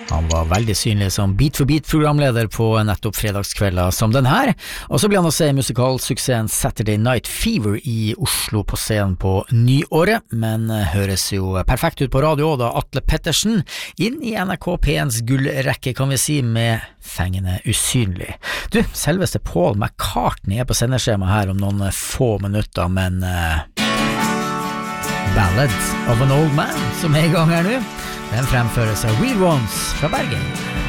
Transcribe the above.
Han var veldig synlig som Beat for Beat-programleder på nettopp fredagskvelder som den her, og så ble han også i musikalsuksessen Saturday Night Fever i Oslo på scenen på nyåret, men høres jo perfekt ut på radio da Atle Pettersen inn i NRK P1s gullrekke, kan vi si, med fengende usynlig. Du, selveste Paul McCartney på sendeskjema her om noen få minutter, men Ballad of an Old Man, som i gang her nå, den fremføres av Real Ones fra Bergen.